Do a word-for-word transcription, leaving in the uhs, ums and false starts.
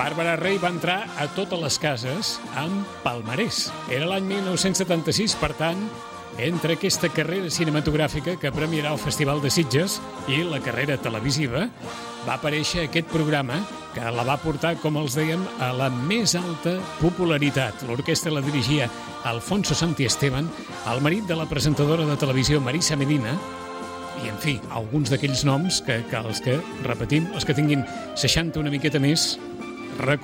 Bàrbara Rey va entrar a totes les cases amb palmarès. Era l'any mil nou-cents setanta-sis, per tant, entre aquesta carrera cinematogràfica que premiarà el Festival de Sitges i la carrera televisiva, va aparèixer aquest programa que la va portar, com els dèiem, a la més alta popularitat. L'orquestra la dirigia Alfonso Santiesteban, el marit de la presentadora de televisió Marisa Medina, i, en fi, alguns d'aquells noms que, que els que, repetim, els que tinguin seixanta una miqueta més,